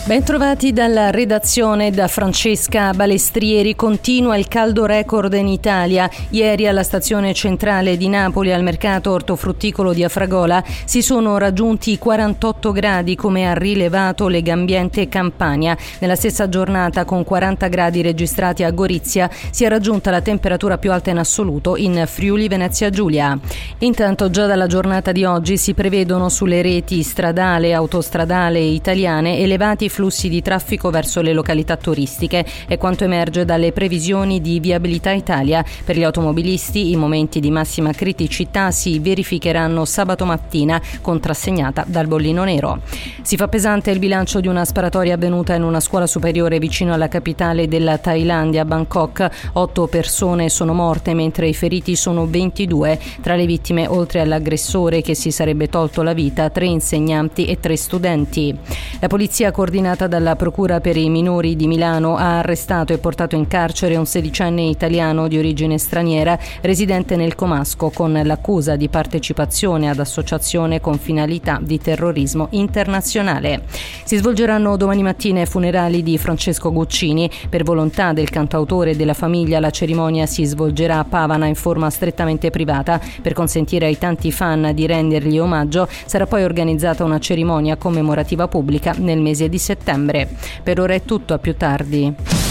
Bentrovati dalla redazione da Francesca Balestrieri. Continua il caldo record in Italia. Ieri alla stazione centrale di Napoli, al mercato ortofrutticolo di Afragola, si sono raggiunti i 48 gradi, come ha rilevato Legambiente Campania. Nella stessa giornata, con 40 gradi registrati a Gorizia, si è raggiunta la temperatura più alta in assoluto in Friuli Venezia Giulia. Intanto, già dalla giornata di oggi si prevedono sulle reti stradale e autostradale italiane elevati flussi di traffico verso le località turistiche. È quanto emerge dalle previsioni di Viabilità Italia. Per gli automobilisti i momenti di massima criticità si verificheranno sabato mattina, contrassegnata dal bollino nero. Si fa pesante il bilancio di una sparatoria avvenuta in una scuola superiore vicino alla capitale della Thailandia, Bangkok. 8 persone sono morte, mentre i feriti sono 22. Tra le vittime, oltre all'aggressore che si sarebbe tolto la vita, 3 insegnanti e 3 studenti. La polizia coordinata dalla Procura per i minori di Milano ha arrestato e portato in carcere un 16enne italiano di origine straniera residente nel Comasco, con l'accusa di partecipazione ad associazione con finalità di terrorismo internazionale. Si svolgeranno domani mattina i funerali di Francesco Guccini. Per volontà del cantautore e della famiglia, la cerimonia si svolgerà a Pavana in forma strettamente privata. Per consentire ai tanti fan di rendergli omaggio, sarà poi organizzata una cerimonia commemorativa pubblica nel mese di settembre. Per ora è tutto, a più tardi.